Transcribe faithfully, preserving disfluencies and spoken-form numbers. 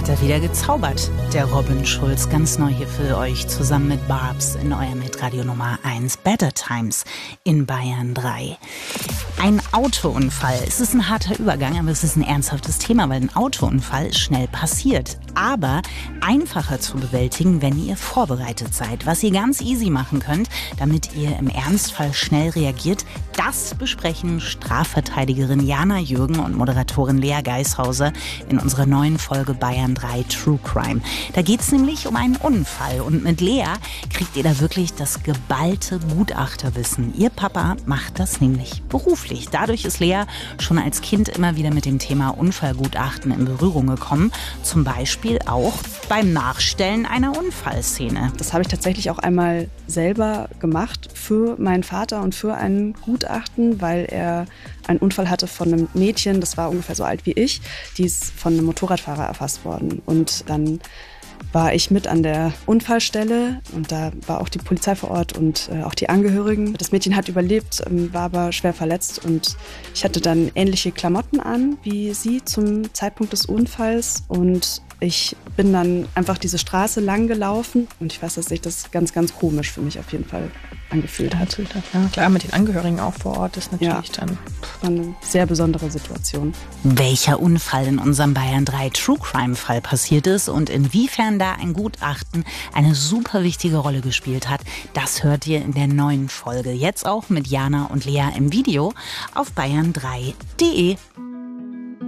hat er wieder gezaubert, der Robin Schulz. Ganz neu hier für euch, zusammen mit Barbs in eurem Hitradio Nummer eins Better Times in Bayern drei. Ein Autounfall. Es ist ein harter Übergang, aber es ist ein ernsthaftes Thema, weil ein Autounfall ist schnell passiert. Aber einfacher zu bewältigen, wenn ihr vorbereitet seid. Was ihr ganz easy machen könnt, damit ihr im Ernstfall schnell reagiert, das besprechen Strafverteidigerin Jana Jürgen und Moderatorin Lea Geishauser in unserer neuen Folge Bayern drei True Crime. Da geht es nämlich um einen Unfall und mit Lea kriegt ihr da wirklich das geballte Gutachterwissen. Ihr Papa macht das nämlich beruflich. Dadurch ist Lea schon als Kind immer wieder mit dem Thema Unfallgutachten in Berührung gekommen. Zum Beispiel auch beim Nachstellen einer Unfallszene. Das habe ich tatsächlich auch einmal selber gemacht für meinen Vater und für ein Gutachten, weil er einen Unfall hatte von einem Mädchen, das war ungefähr so alt wie ich, die ist von einem Motorradfahrer erfasst worden. Und dann war ich mit an der Unfallstelle und da war auch die Polizei vor Ort und äh, auch die Angehörigen. Das Mädchen hat überlebt, ähm, war aber schwer verletzt und ich hatte dann ähnliche Klamotten an wie sie zum Zeitpunkt des Unfalls und ich bin dann einfach diese Straße lang gelaufen und ich weiß, dass sich das ganz, ganz komisch für mich auf jeden Fall angefühlt hat. Ja, klar, mit den Angehörigen auch vor Ort ist natürlich ja, dann eine sehr besondere Situation. Welcher Unfall in unserem Bayern drei True Crime Fall passiert ist und inwiefern da ein Gutachten eine super wichtige Rolle gespielt hat, das hört ihr in der neuen Folge. Jetzt auch mit Jana und Lea im Video auf bayern drei punkt de.